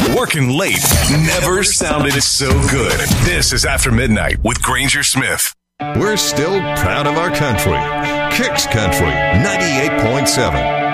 Working late never sounded so good. This is After Midnight with Granger Smith. We're still proud of our country. Kicks Country 98.7.